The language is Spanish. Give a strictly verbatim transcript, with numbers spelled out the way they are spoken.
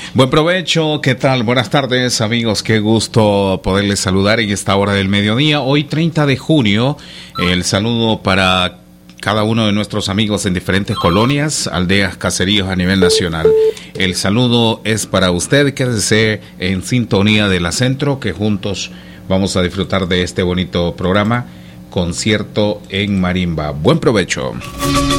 Buen provecho, ¿qué tal? Buenas tardes, amigos, qué gusto poderles saludar en esta hora del mediodía. Hoy treinta de junio, el saludo para cada uno de nuestros amigos en diferentes colonias, aldeas, caseríos a nivel nacional. El saludo es para usted, quédese en sintonía de la Centro, que juntos vamos a disfrutar de este bonito programa, Concierto en Marimba. Buen provecho.